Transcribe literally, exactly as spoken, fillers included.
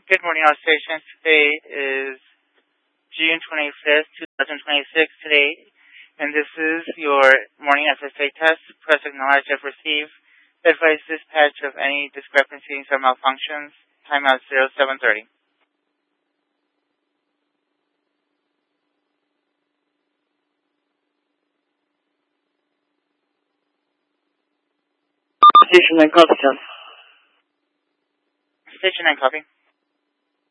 Good morning, all stations. Today is June twenty-fifth, twenty twenty-six today, and this is your morning S S A test. Press acknowledge if received. Advise dispatch of any discrepancies or malfunctions. Timeout zero seven thirty. Station nine, copy, sir. Station nine, copy.